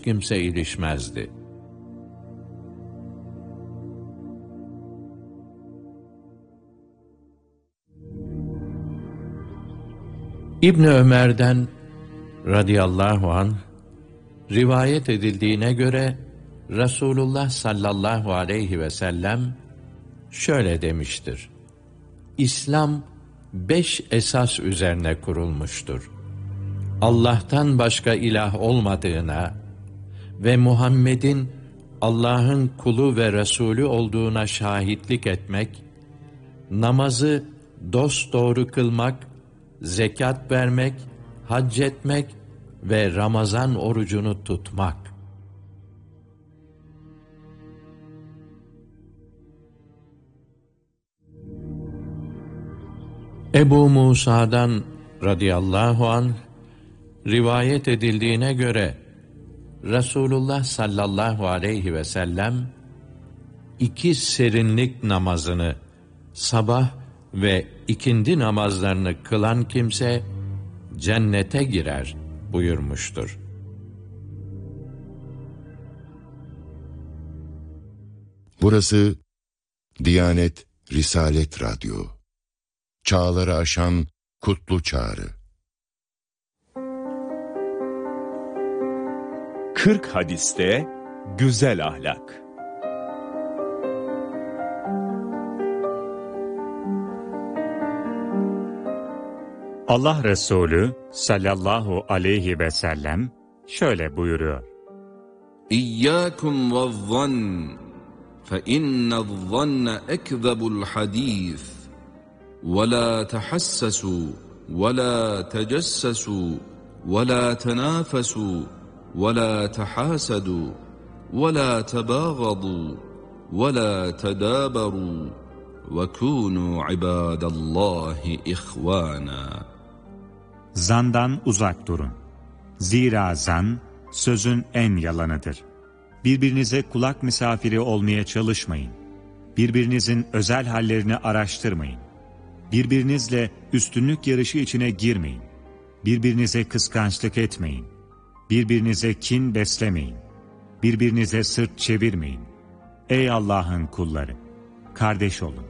kimse ilişmezdi. İbni Ömer'den radıyallahu anh rivayet edildiğine göre Resulullah sallallahu aleyhi ve sellem şöyle demiştir: İslam 5 esas üzerine kurulmuştur. Allah'tan başka ilah olmadığına ve Muhammed'in Allah'ın kulu ve Resulü olduğuna şahitlik etmek, namazı dosdoğru kılmak, zekat vermek, hac etmek ve Ramazan orucunu tutmak. Ebu Musa'dan radıyallahu anh rivayet edildiğine göre Resulullah sallallahu aleyhi ve sellem 2 serinlik namazını, sabah ve ikindi namazlarını kılan kimse cennete girer buyurmuştur. Burası Diyanet Risalet Radyo. Çağları aşan kutlu çağrı. 40 hadiste güzel ahlak. Allah Resulü sallallahu aleyhi ve sellem şöyle buyuruyor: İyyâkum vezzann fe inne'z-zanne ekzebul hadîs ve lâ tehassasu ve lâ tecessesu ve lâ tenâfesû ve lâ tehâsedû ve lâ tebâgadû ve lâ tedâberû ve kûnû ibâdallâhi ihvâna. Zandan uzak durun. Zira zan, sözün en yalanıdır. Birbirinize kulak misafiri olmaya çalışmayın. Birbirinizin özel hallerini araştırmayın. Birbirinizle üstünlük yarışı içine girmeyin. Birbirinize kıskançlık etmeyin. Birbirinize kin beslemeyin. Birbirinize sırt çevirmeyin. Ey Allah'ın kulları! Kardeş olun.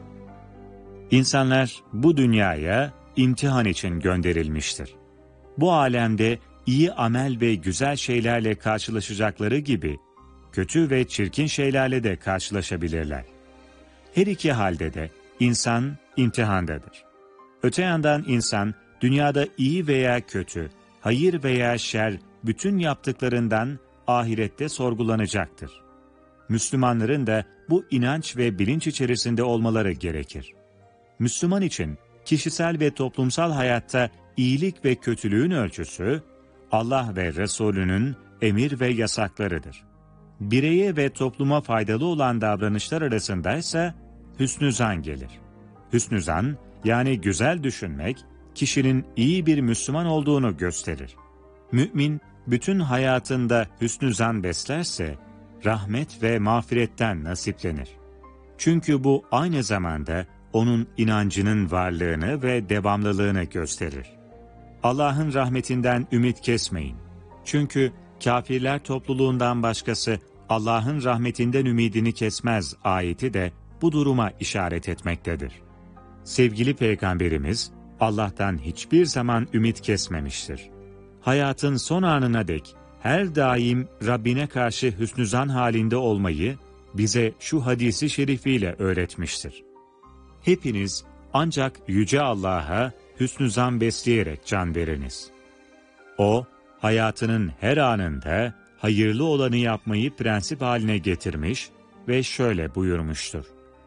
İnsanlar bu dünyaya imtihan için gönderilmiştir. Bu alemde iyi amel ve güzel şeylerle karşılaşacakları gibi kötü ve çirkin şeylerle de karşılaşabilirler. Her iki halde de insan imtihandadır. Öte yandan insan dünyada iyi veya kötü, hayır veya şer bütün yaptıklarından ahirette sorgulanacaktır. Müslümanların da bu inanç ve bilinç içerisinde olmaları gerekir. Müslüman için kişisel ve toplumsal hayatta iyilik ve kötülüğün ölçüsü, Allah ve Resulünün emir ve yasaklarıdır. Bireye ve topluma faydalı olan davranışlar arasındaysa hüsnü zan gelir. Hüsnü zan, yani güzel düşünmek, kişinin iyi bir Müslüman olduğunu gösterir. Mümin, bütün hayatında hüsnü zan beslerse, rahmet ve mağfiretten nasiplenir. Çünkü bu aynı zamanda onun inancının varlığını ve devamlılığını gösterir. Allah'ın rahmetinden ümit kesmeyin. Çünkü kafirler topluluğundan başkası Allah'ın rahmetinden ümidini kesmez ayeti de bu duruma işaret etmektedir. Sevgili Peygamberimiz Allah'tan hiçbir zaman ümit kesmemiştir. Hayatın son anına dek her daim Rabbine karşı hüsnü zan halinde olmayı bize şu hadisi şerifiyle öğretmiştir. Hepiniz ancak Yüce Allah'a hüsnü zan besleyerek can veriniz. O, hayatının her anında hayırlı olanı yapmayı prensip haline getirmiş ve şöyle buyurmuştur: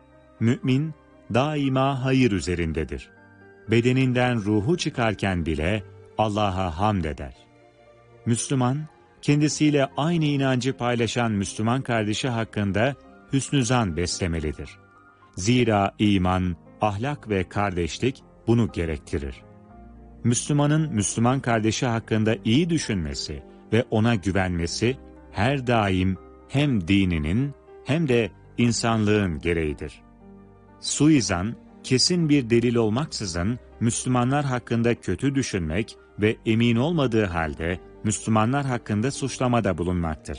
Mümin daima hayır üzerindedir. Bedeninden ruhu çıkarken bile Allah'a hamd eder. Müslüman, kendisiyle aynı inancı paylaşan Müslüman kardeşi hakkında hüsnü zan beslemelidir. Zira iman, ahlak ve kardeşlik bunu gerektirir. Müslümanın Müslüman kardeşi hakkında iyi düşünmesi ve ona güvenmesi her daim hem dininin hem de insanlığın gereğidir. Suizan, kesin bir delil olmaksızın Müslümanlar hakkında kötü düşünmek ve emin olmadığı halde Müslümanlar hakkında suçlamada bulunmaktır.